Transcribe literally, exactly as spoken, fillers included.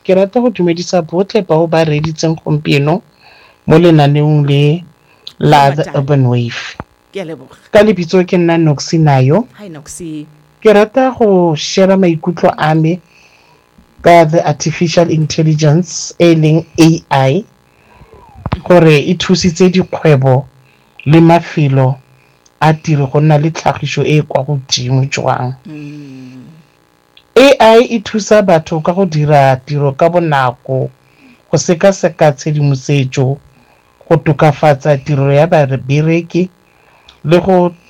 ke rata go dumedisa botlhe bao ba reeditseng gompieno mo lenaneong le la The Urban Wave. Ke a leboga. Ka lebitso ke nna Noxie Nayo. Hi Noxie. Ke rata go share maikutlo a me ka the artificial intelligence e leng A I gore e thusitse dikgwebo le mafelo a tiro go nna le tlhagiso e kwa godimo jwang. A I e thusa batho ka go dira tiro ka bonako, go sekaseka tshedimosetso, go tokafatsa tiro ya babereki le go